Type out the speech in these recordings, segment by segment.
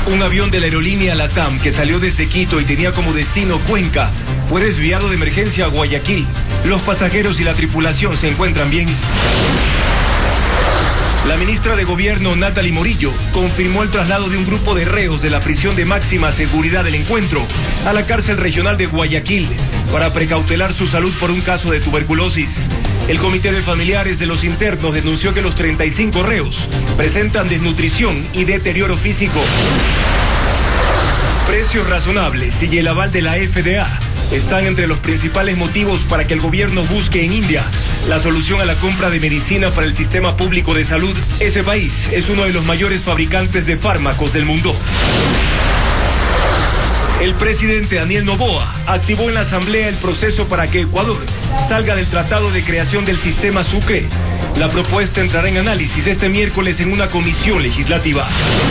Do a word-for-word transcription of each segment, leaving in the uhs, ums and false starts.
Un avión de la aerolínea LATAM que salió desde Quito y tenía como destino Cuenca fue desviado de emergencia a Guayaquil. Los pasajeros y la tripulación se encuentran bien. La ministra de Gobierno, Natalie Morillo, confirmó el traslado de un grupo de reos de la prisión de máxima seguridad del Encuentro a la cárcel regional de Guayaquil para precautelar su salud por un caso de tuberculosis. El Comité de Familiares de los Internos denunció que los treinta y cinco reos presentan desnutrición y deterioro físico. Precios razonables y el aval de la F D A están entre los principales motivos para que el gobierno busque en India la solución a la compra de medicina para el sistema público de salud. Ese país es uno de los mayores fabricantes de fármacos del mundo. El presidente Daniel Noboa activó en la Asamblea el proceso para que Ecuador salga del Tratado de Creación del Sistema Sucre. La propuesta entrará en análisis este miércoles en una comisión legislativa.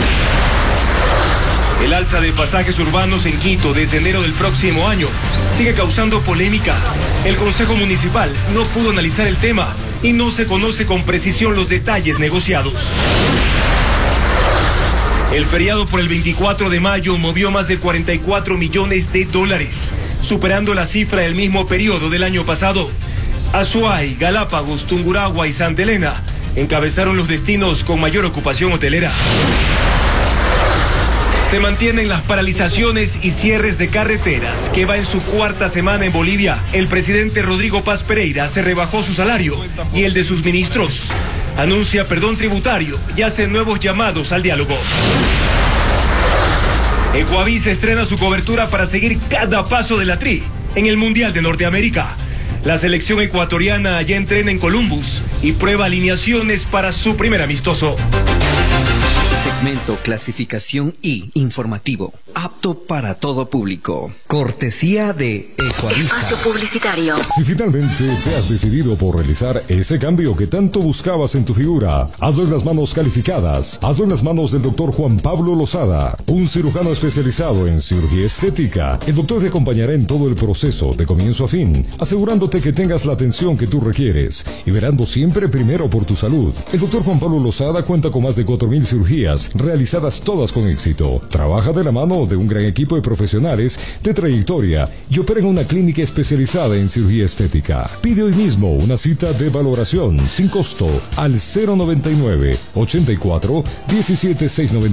El alza de pasajes urbanos en Quito desde enero del próximo año sigue causando polémica. El Consejo Municipal no pudo analizar el tema y no se conoce con precisión los detalles negociados. El feriado por el veinticuatro de mayo movió más de cuarenta y cuatro millones de dólares, superando la cifra del mismo periodo del año pasado. Azuay, Galápagos, Tungurahua y Santa Elena encabezaron los destinos con mayor ocupación hotelera. Se mantienen las paralizaciones y cierres de carreteras, que va en su cuarta semana en Bolivia. El presidente Rodrigo Paz Pereira se rebajó su salario y el de sus ministros. Anuncia perdón tributario y hace nuevos llamados al diálogo. Ecuavisa estrena su cobertura para seguir cada paso de la Tri en el Mundial de Norteamérica. La selección ecuatoriana ya entrena en Columbus y prueba alineaciones para su primer amistoso. Segmento clasificación I informativo, apto para todo público. Cortesía de Ecuavisa. Espacio publicitario. Si finalmente te has decidido por realizar ese cambio que tanto buscabas en tu figura, hazlo en las manos calificadas. Hazlo en las manos del doctor Juan Pablo Lozada, un cirujano especializado en cirugía estética. El doctor te acompañará en todo el proceso, de comienzo a fin, asegurándote que tengas la atención que tú requieres y verando siempre primero por tu salud. El doctor Juan Pablo Lozada cuenta con más de cuatro mil cirugías realizadas todas con éxito. Trabaja de la mano de un gran equipo de profesionales de trayectoria y opera en una clínica especializada en cirugía estética. Pide hoy mismo una cita de valoración sin costo al cero noventa y nueve, ochenta y cuatro, diecisiete, seiscientos noventa.